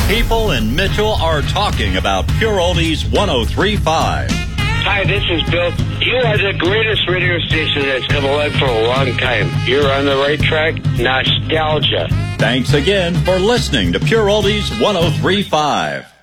People in Mitchell are talking about Pure Oldies 103.5. Hi, this is Bill. You are the greatest radio station that's come alive for a long time. You're on the right track. Nostalgia. Thanks again for listening to Pure Oldies 103.5.